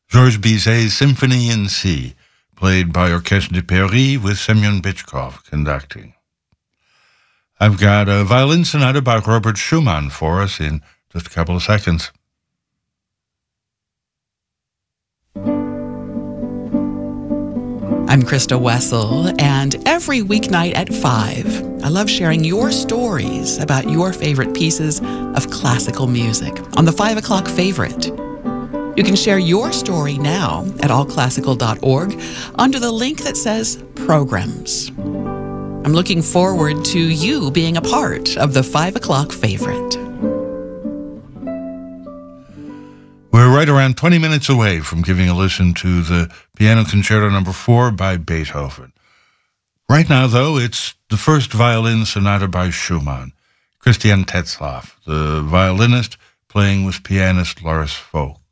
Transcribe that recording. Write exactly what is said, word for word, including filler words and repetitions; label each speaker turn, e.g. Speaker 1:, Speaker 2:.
Speaker 1: Georges Bizet's Symphony in C, played by Orchestre de Paris with Semyon Bychkov conducting. I've got a violin sonata by Robert Schumann for us in just a couple of seconds.
Speaker 2: I'm Krista Wessel, and every weeknight at five, I love sharing your stories about your favorite pieces of classical music on the five o'clock Favorite. You can share your story now at all classical dot org under the link that says Programs. I'm looking forward to you being a part of the five o'clock Favorite.
Speaker 1: We're right around twenty minutes away from giving a listen to the Piano Concerto number four by Beethoven. Right now, though, it's the first violin sonata by Schumann, Christian Tetzlaff, the violinist playing with pianist Loris Folk.